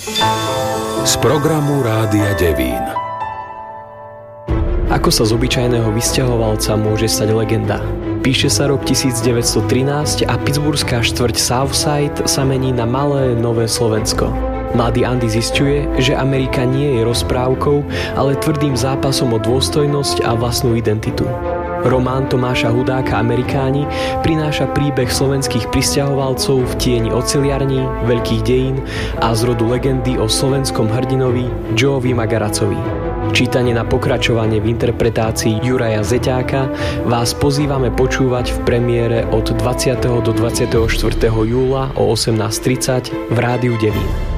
Z programu Rádia Devín. Ako sa z obyčajného vysťahovalca môže stať legenda? Píše sa rok 1913 a pittsburghská štvrť Southside sa mení na malé Nové Slovensko. Mladý Andy zisťuje, že Amerika nie je rozprávkou, ale tvrdým zápasom o dôstojnosť a vlastnú identitu. Román Tomáša Hudáka Amerikáni prináša príbeh slovenských prisťahovalcov v tieni oceliarní, veľkých dejín a z rodu legendy o slovenskom hrdinovi Joeovi Magaracovi. Čítanie na pokračovanie v interpretácii Juraja Zeťáka vás pozývame počúvať v premiére od 20. do 24. júla o 18:30 v Rádiu Devín.